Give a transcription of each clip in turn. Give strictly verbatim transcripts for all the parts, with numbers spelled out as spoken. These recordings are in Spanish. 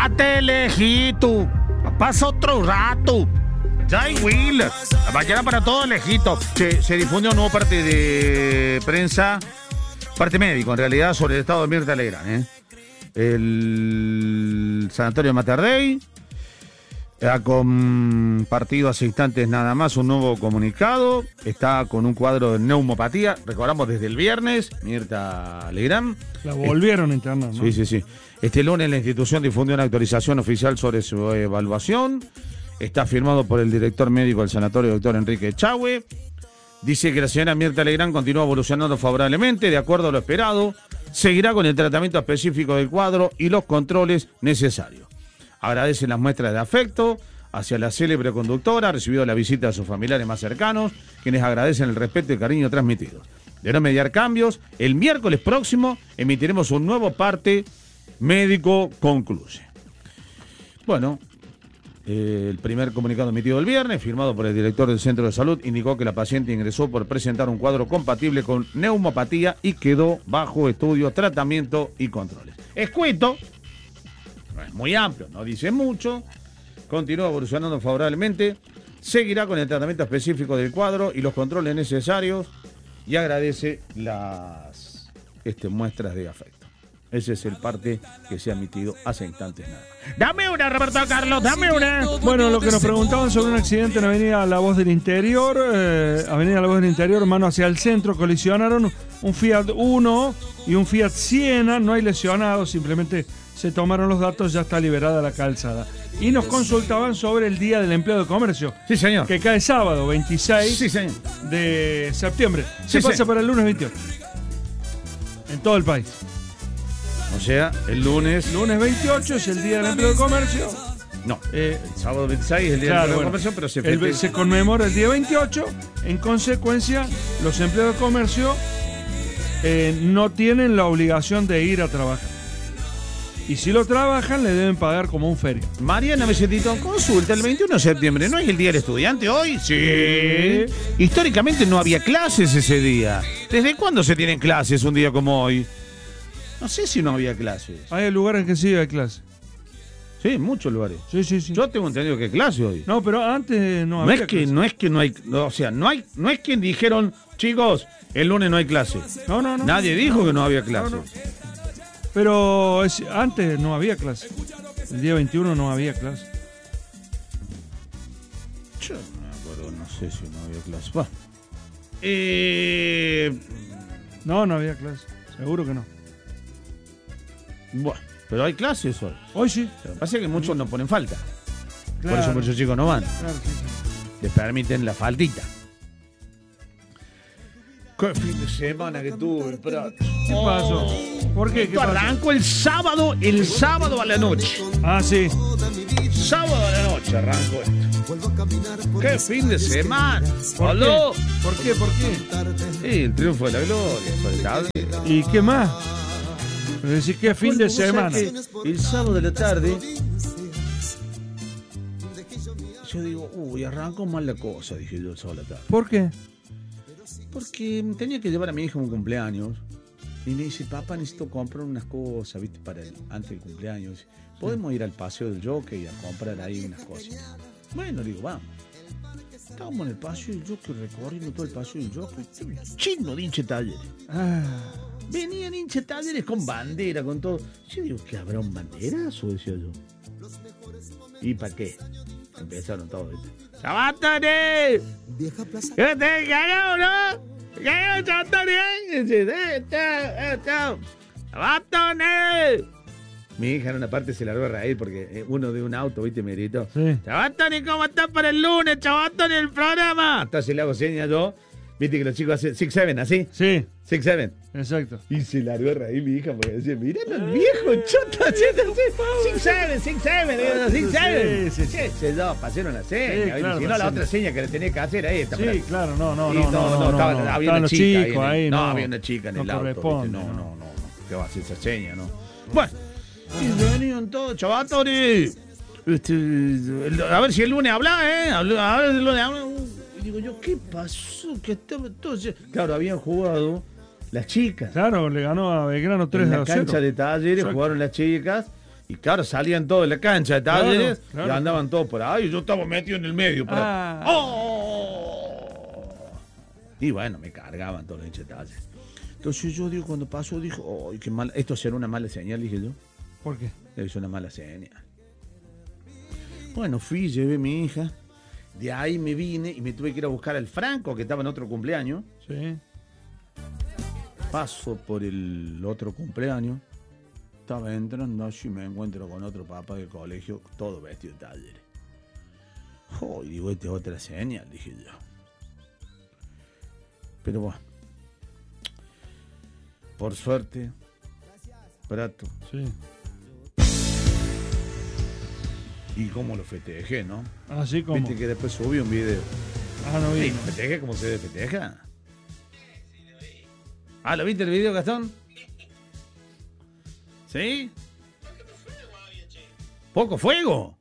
Quédate lejito. Pasa otro rato. Jay Will. Mañana para todo lejito. Se, se difundió un nuevo parte de prensa, parte médico en realidad, sobre el estado de Mirta Legrand, ¿eh? El sanatorio de Mater Dei ha compartido hace instantes nada más un nuevo comunicado. Está con un cuadro de neumopatía. Recordamos desde el viernes, Mirta Legrand. La volvieron a internar, ¿no? Sí, sí, sí. Este lunes la institución difundió una actualización oficial sobre su evaluación. Está firmado por el director médico del sanatorio, doctor Enrique Echagüe. Dice que la señora Mirta Legrand continúa evolucionando favorablemente, de acuerdo a lo esperado. Seguirá con el tratamiento específico del cuadro y los controles necesarios. Agradecen las muestras de afecto hacia la célebre conductora, ha recibido la visita de sus familiares más cercanos, quienes agradecen el respeto y cariño transmitidos. De no mediar cambios, el miércoles próximo emitiremos un nuevo parte médico concluye. Bueno, eh, el primer comunicado emitido el viernes, firmado por el director del centro de salud, indicó que la paciente ingresó por presentar un cuadro compatible con neumopatía y quedó bajo estudio, tratamiento y controles. Escueto, no es muy amplio, no dice mucho, continúa evolucionando favorablemente, seguirá con el tratamiento específico del cuadro y los controles necesarios y agradece las este, muestras de afecto. Ese es el parte que se ha emitido hace instantes nada más. Dame una, Roberto Carlos, dame una. Bueno, lo que nos preguntaban sobre un accidente en Avenida La Voz del Interior, eh, Avenida La Voz del Interior, mano hacia el centro, colisionaron un Fiat Uno y un Fiat Siena, no hay lesionados, simplemente se tomaron los datos, ya está liberada la calzada. Y nos consultaban sobre el Día del Empleado de Comercio. Sí, señor. Que cae sábado, veintiséis sí, señor. de septiembre. Sí, Se pasa señor. para el lunes veintiocho. En todo el país. O sea, el lunes... Lunes veintiocho es el Día del Empleo de Comercio. No, eh, el sábado veintiséis es el Día Claro, del Empleo bueno, de Comercio, pero se, el, festeja. se conmemora el día veintiocho. En consecuencia, los empleados de comercio eh, no tienen la obligación de ir a trabajar. Y si lo trabajan, le deben pagar como un feria. Mariana Becetito, consulta, el veintiuno de septiembre, ¿no es el Día del Estudiante hoy? Sí. Históricamente no había clases ese día. ¿Desde cuándo se tienen clases un día como hoy? No sé si no había clases. Hay lugares en que sí hay clase. Sí, en muchos lugares. Sí, sí, sí. Yo tengo entendido que hay clase hoy. No, pero antes no No había es que clase. no es que no hay, no, o sea, no hay, no es que dijeron, chicos, el lunes no hay clase. No, no, no. Nadie dijo que no había clase. No, no. Pero es- antes no había clase. El día veintiuno no había clase. Yo no me acuerdo, no sé si no había clase. Bueno. Eh, No, no había clase. Seguro que no. bueno, pero hay clases hoy. Hoy sí. Lo que pasa es que muchos no ponen falta. Claro. Por eso muchos chicos no van. Claro, sí, sí. Les permiten la faltita. Qué fin de semana que tuve, el Prato. ¿Qué pasó? ¿Por qué? ¿Qué Esto pasó? arranco el sábado, el sábado a la noche. Ah, sí. Sábado a la noche arranco esto. Qué fin de semana. ¿Por ¿Aló? qué? ¿Por qué? ¿Por qué? Sí, el triunfo de la gloria, sobre todo. ¿Y qué más? Pero decir que fin de Vos sabés semana. que el sábado de la tarde yo digo, uy, arrancó mal la cosa, dije yo el sábado de la tarde. ¿Por qué? Porque tenía que llevar a mi hija a un cumpleaños y me dice, papá, necesito comprar unas cosas, ¿viste? Para el, antes del cumpleaños. ¿Podemos ir al paseo del Jockey a comprar ahí unas cositas? Bueno, digo, vamos. Estábamos en el paseo del Jockey, recorriendo todo el paseo del Jockey. Chino de hinche talleres. Ah, Venían hinche talleres con bandera, con todo. Yo digo, ¿qué habrá un banderazo? Decía yo. ¿Y para qué? Empezaron todos, ¿viste? ¡Sabatoni! ¿Qué te cagó, no? ¿Qué cagó, Sabatoni? ¡Sabatoni! Mi hija en una parte se largó a reír porque uno de un auto, ¿viste? Me gritó. sí. Sabatoni, ¿cómo estás para el lunes, Sabatoni, el programa? Entonces le hago señas yo. ¿Viste que los chicos hacen six seven, así? Sí, six seven. exacto. Y se largó a reír mi hija porque decía, mirá los viejos chotos haciendo six seven, six seven, six seven. Sí, sí, sí. Sí, se yo, pasaron la seña. Sí, ¿viste? claro, si no, la la seña. otra seña que le tenía que hacer ahí. Esta, Sí, claro, no, no, Sí, no, no, no, estaba- no, había estaban una los chica chicos ahí, ahí, no, no. había una chica en No el auto. ¿viste? corresponde, No, no. no, no, no. ¿Qué va a hacer esa seña, no? Bueno, y venían todos, chavatori. Este, el- a ver si el lunes habla, ¿eh? Habla- A ver si el lunes habla. Y digo yo, ¿qué pasó? Que estaba todo... Claro, habían jugado las chicas. Claro, le ganó a Belgrano tres En a la cero. cancha de Talleres Exacto. jugaron las chicas Y claro, salían todos de la cancha de Talleres Claro, claro. y andaban todos por ahí. Y yo estaba metido en el medio. Por ahí. Ah. ¡Oh! Y bueno, me cargaban todos los hinchas de Talleres. Entonces yo digo, cuando pasó, dijo, ¡ay, qué mal! Esto será una mala señal, dije yo. ¿Por qué? Es una mala señal. Bueno, fui, llevé a mi hija. De ahí me vine y me tuve que ir a buscar al Franco, que estaba en otro cumpleaños. Sí. Paso por el otro cumpleaños. Estaba entrando allí y me encuentro con otro papá del colegio, todo vestido de Talleres. Oh, y digo, esta es otra señal, dije yo. Pero bueno. Por suerte, Prato. Sí. Y cómo lo festejé, ¿no? Así como. Viste que después subí un video. Ah, no vi. Sí, ¿festejé como se festeja? Ah, ¿lo viste el video, Gastón? ¿Sí? ¿Poco fuego?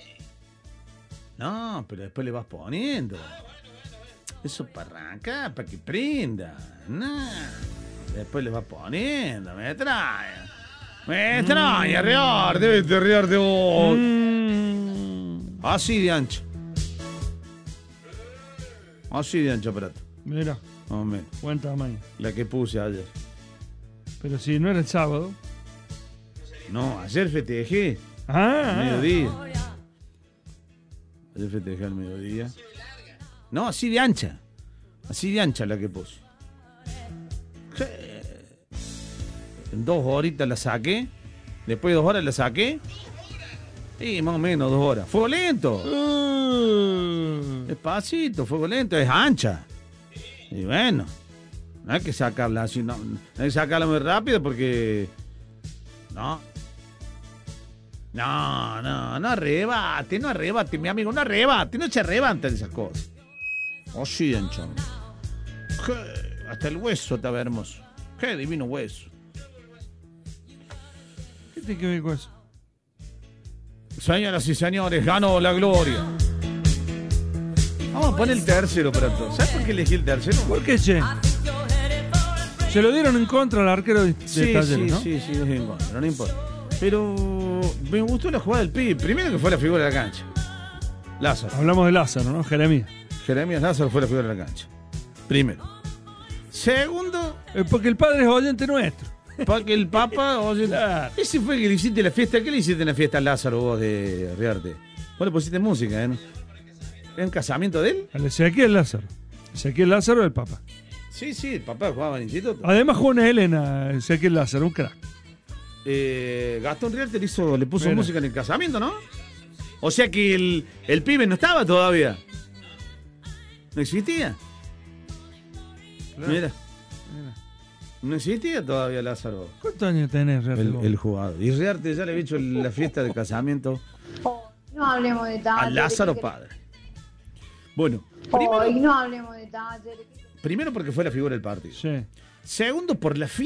No, pero después le vas poniendo. Eso para arrancar, para que prenda. No. Después le vas poniendo, me trae. Me extraña, mm. rear, debes rear de vos. Mm. Así de ancho. Así de ancho, Prato. Mira. Más o menos. Buen tamaño. La que puse ayer. Pero si no era el sábado. No, ayer festejé. Ah. Al mediodía. Ayer festejé al mediodía. No, así de ancha. Así de ancha la que puse. En dos horitas la saqué. Después de dos horas la saqué. Y más o menos dos horas. Fuego lento. Uh. Despacito, fuego lento. Es ancha. Y bueno. No hay que sacarla así. No, no hay que sacarla muy rápido porque... No. No, no, no arrebate, no arrebate, mi amigo, no arrebate, no se arrebantan esas cosas. Oh, sí, ancho. Hasta el hueso estaba hermoso. Qué divino hueso. ¿Qué tiene que ver con eso? Señoras y señores, ganó la gloria. Vamos a poner el tercero para todos. ¿Sabes por qué elegí el tercero? ¿Por qué, che? Se lo dieron en contra al arquero de, de sí, Talleres, sí, ¿no? Sí, sí, es en contra, no importa. Pero me gustó la jugada del pibe. Primero que fue la figura de la cancha. Lázaro. Hablamos de Lázaro, ¿no? Jeremías. Jeremías Lázaro fue la figura de la cancha. Primero. Segundo. Eh, porque el padre es oyente nuestro. Porque el Papa, oye, claro. Ese fue que le hiciste la fiesta. ¿Qué le hiciste en la fiesta a Lázaro vos de Riarte? Vos le pusiste música, ¿eh? ¿Era un casamiento de él? Al Ezequiel Lázaro. Ezequiel Lázaro del Papa. Sí, sí, el papá jugaba en el instituto. Además jugó una Elena, Ezequiel Lázaro, un crack. Eh, Gastón Riarte le, hizo, le puso Mira. música en el casamiento, ¿no? O sea que el, el pibe no estaba todavía. No existía. Claro. Mira. Mira. No existía todavía Lázaro. ¿Cuántos años tenés, Riarte? El, el jugador. Y Riarte ya le había hecho la fiesta de casamiento. Oh, no hablemos de Talleres. A Lázaro padre. Bueno. Primero, oh, no hablemos de Talleres. Primero porque fue la figura del partido. Sí. Segundo por la